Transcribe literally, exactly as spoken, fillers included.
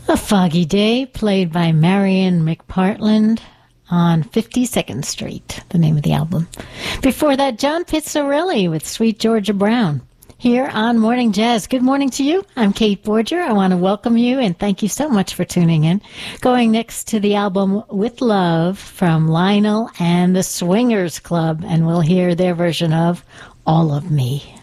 A Foggy Day, played by Marion McPartland on fifty-second Street, the name of the album. Before that, John Pizzarelli with Sweet Georgia Brown. Here on Morning Jazz. Good morning to you. I'm Kate Borger. I want to welcome you and thank you so much for tuning in. Going next to the album With Love from Lionel and the Swingers Club, and we'll hear their version of All of Me.